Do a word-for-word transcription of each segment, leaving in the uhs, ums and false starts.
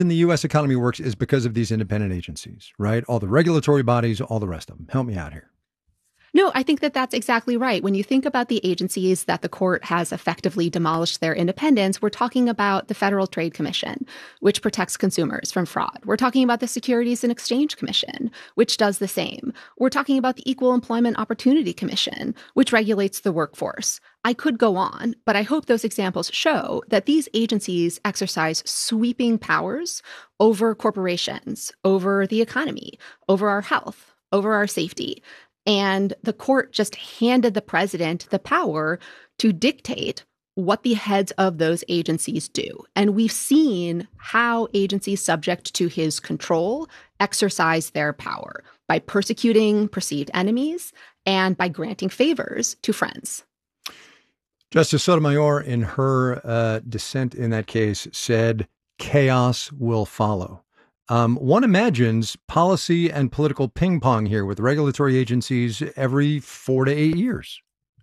in the U S economy works is because of these independent agencies, right? All the regulatory bodies, all the rest of them. Help me out here. No, I think that that's exactly right. When you think about the agencies that the court has effectively demolished their independence, we're talking about the Federal Trade Commission, which protects consumers from fraud. We're talking about the Securities and Exchange Commission, which does the same. We're talking about the Equal Employment Opportunity Commission, which regulates the workforce. I could go on, but I hope those examples show that these agencies exercise sweeping powers over corporations, over the economy, over our health, over our safety. And the court just handed the president the power to dictate what the heads of those agencies do. And we've seen how agencies subject to his control exercise their power by persecuting perceived enemies and by granting favors to friends. Justice Sotomayor, in her uh, dissent in that case, said chaos will follow. Um, one imagines policy and political ping pong here with regulatory agencies every four to eight years.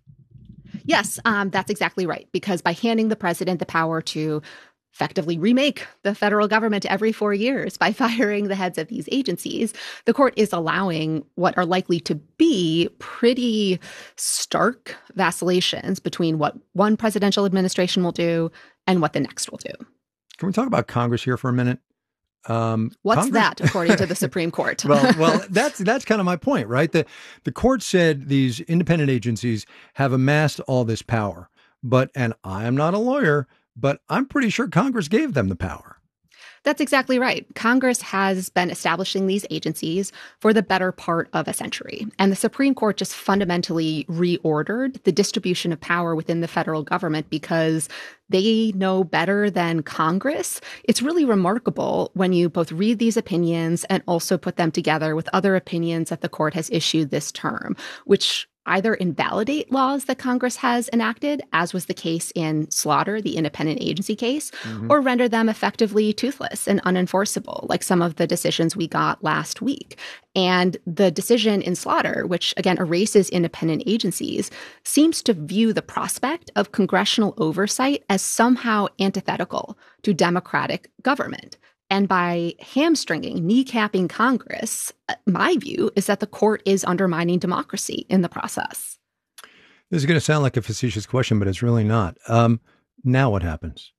Yes, um, that's exactly right. Because by handing the president the power to effectively remake the federal government every four years by firing the heads of these agencies, the court is allowing what are likely to be pretty stark vacillations between what one presidential administration will do and what the next will do. Can we talk about Congress here for a minute? Um, What's Congress... that, according to the Supreme Court? well, well, that's that's kind of my point, right? The the court said these independent agencies have amassed all this power, but and I am not a lawyer, but I'm pretty sure Congress gave them the power. That's exactly right. Congress has been establishing these agencies for the better part of a century. And the Supreme Court just fundamentally reordered the distribution of power within the federal government because they know better than Congress. It's really remarkable when you both read these opinions and also put them together with other opinions that the court has issued this term, which either invalidate laws that Congress has enacted, as was the case in Slaughter, the independent agency case, mm-hmm. or render them effectively toothless and unenforceable, like some of the decisions we got last week. And the decision in Slaughter, which again erases independent agencies, seems to view the prospect of congressional oversight as somehow antithetical to democratic government. And by hamstringing, kneecapping Congress, my view is that the court is undermining democracy in the process. This is going to sound like a facetious question, but it's really not. Um, now what happens?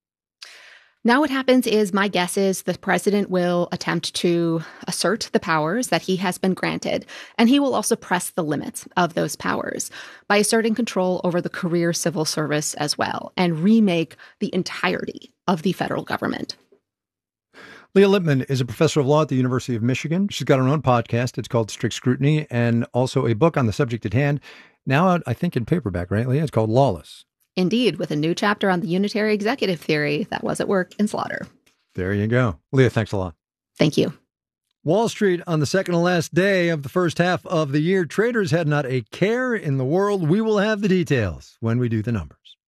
Now what happens is, my guess is the president will attempt to assert the powers that he has been granted, and he will also press the limits of those powers by asserting control over the career civil service as well, and remake the entirety of the federal government. Leah Lippman is a professor of law at the University of Michigan. She's got her own podcast. It's called Strict Scrutiny, and also a book on the subject at hand. Now out, I think, in paperback, right, Leah? It's called Lawless. Indeed, with a new chapter on the unitary executive theory that was at work in Slaughter. There you go. Leah, thanks a lot. Thank you. Wall Street on the second to last day of the first half of the year. Traders had not a care in the world. We will have the details when we do the numbers.